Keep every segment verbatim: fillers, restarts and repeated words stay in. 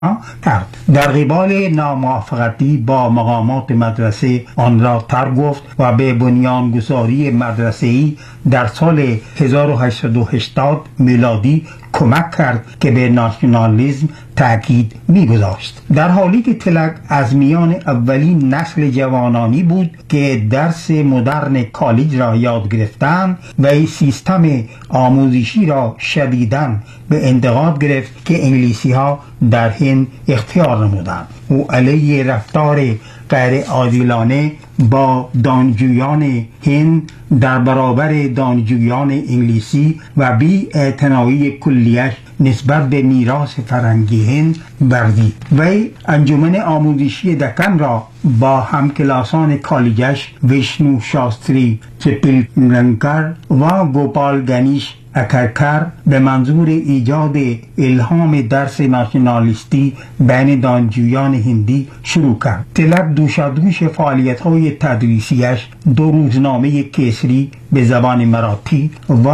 کرد. در قبال ناموافقتی با مقامات مدرسه آن را ترک گفت و به بنیانگذاری مدرسه‌ای در سال هزار و هشتصد و هشتاد میلادی کمک کرد که به ناسیونالیسم تأکید می‌گذاشت. در حالی که تلک از میان اولین نسل جوانانی بود که درس مدرن کالج را یاد گرفتند و این سیستم آموزشی را شدیداً به انتقاد گرفت که انگلیسی ها در هند اختیار نمودند. او علیه رفتار غیر عادلانه با دانشجویان هند در برابر دانشجویان انگلیسی و بی اعتنایی کلیش نسبت به میراث فرهنگی هند بردید. وی انجمن آموزشی دکن را با همکلاسان کالجش ویشنو شاستری چپیلنکر و گوپال گنیش اکرکر به منظور ایجاد الهام درس ناسیونالیستی بین دانشجویان هندی شروع کرد. تلک دوشادوش فعالیت‌های تدریسیش دو روزنامه کسری به زبان مراتی و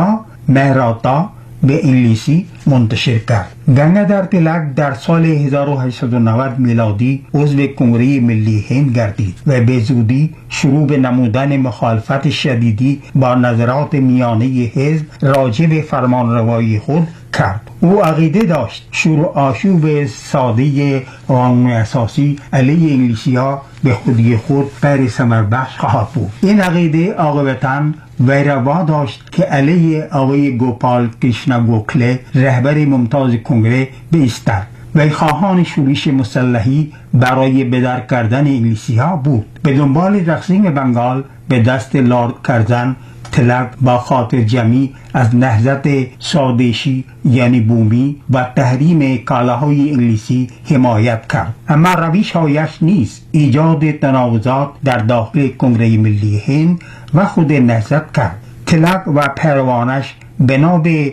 مهراتا به انگلیسی منتشر کرد. گنگادر تلک در سال هزار و هشتصد و نود میلادی عضو کنگره ملی هند گردید و به زودی شروع به نمودن مخالفت شدیدی با نظرات میانه حزب راجع به فرمانروایی خود کرد. او عقیده داشت شروع آشوب ساده قانون اساسی علیه انگلیسی ها به خودی خود غیر ثمربخش خواهد بود. این عقیده عاقبتاً وی را واداشت که علیه آقای گوپال کریشنا گوکله رهبر ممتاز کنگره بایستد. وی خواهان شورش مسلحی برای بدر کردن انگلیسی ها بود. به دنبال تقسیم بنگال به دست لارد کرزن، تلک با خاطر جمعی از نهضت سودشی یعنی بومی و تحریم کالاهای انگلیسی حمایت کرد. اما روش هایش نیز ایجاد تناقضات در داخل کنگره ملی هند و خود نهضت کرد. تلک و پیروانش بنا به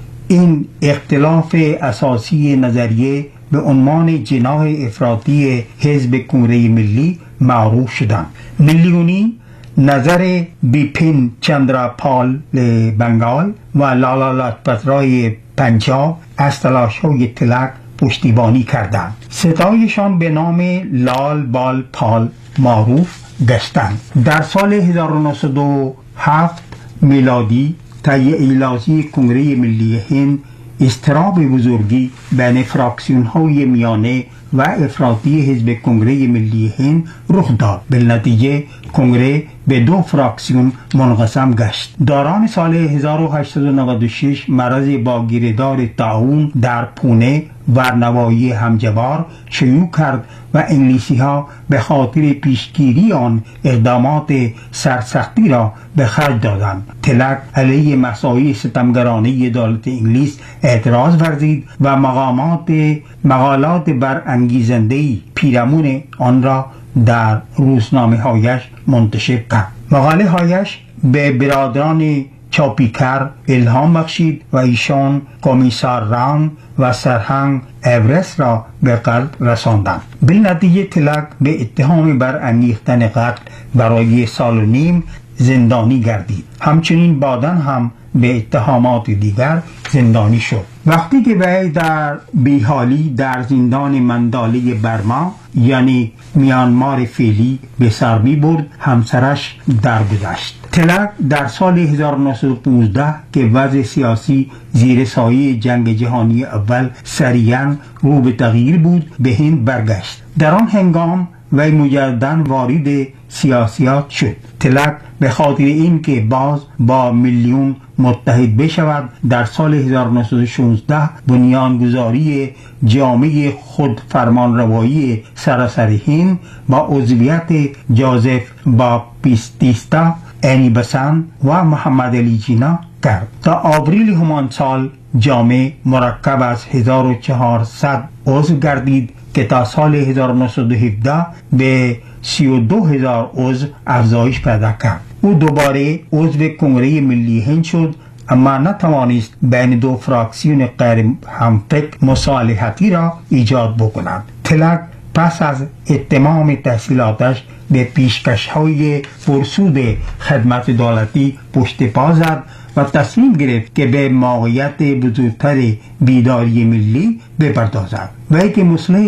این اختلاف اساسی نظریه به عنوان جناح افراطی حزب کنگره ملی معروف شدند. میلیونی نظر بیپین چندراپال بنگال و لالا لاجپت رای پنجاب از تلاش‌های تلک پشتیبانی کردند. ستایشان به نام لال بال پال معروف گشتند. در سال هزار و نهصد و هفت میلادی طی ایلاسی کنگره ملی هند اضطراب بزرگی بین فراکسیون های میانه و افراطی حزب کنگره ملی هند رخ داد. بالنتیجه کنگره به دو فراکسیون منقسم گشت. دوران سال هزار و هشتصد و نود و شش مرض با گیردار طاعون در پونه و نواحی همجوار شیوع کرد و انگلیسی ها به خاطر پیشگیری آن اقدامات سرسختی را به خرج دادند. تلک علیه مساعی ستمگرانه دولت انگلیس اعتراض ورزید و مقامات مقالات برانگیزنده‌ای پیرامون آن را در روزنامه هایش منتشر کرد. مقاله هایش به برادران چاپیکر الهام بخشید و ایشان کمیسار ران و سرهنگ اورست را به قتل رساندند. بالنتیجه تلک به اتهام برانگیختن قتل برای سال و نیم زندانی گردید. همچنین بعداً هم به اتهامات دیگر زندانی شد. وقتی که وی در بیحالی در زندان منداله برما یعنی میانمار فعلی به سر می برد، همسرش درگذشت. تلک در سال هزار و نهصد و پانزده که وضع سیاسی زیر سایه جنگ جهانی اول سریعا رو به تغییر بود به هند برگشت. در آن هنگام وی مجدداً وارد سیاسیات شد. تلک به خاطر این که باز با میلیون متحد بشود در سال هزار و نهصد و شانزده بنیانگذاری جامعه خود فرمانروایی سراسر هند با عضویت جوزف باپتیستا اینی بسن و محمد علی جینا کرد. تا آوریل همان سال جامعه مرکب از هزار و چهارصد عضو گردید که تا سال هزار و نهصد و هفده به سی و دو هزار عضو افزایش پیدا کرد. او دوباره عضو کنگره ملی هند شد اما نتوانست بین دو فراکسیون غیر همفکر مصالحتی را ایجاد بکند. تلک پس از اتمام تحصیلاتش به پیشکش‌های پرسود خدمت دولتی پشت پا زد و تصمیم گرفت که به موقعیت بزرگتر بیداری ملی بپردازد. وی که مصلح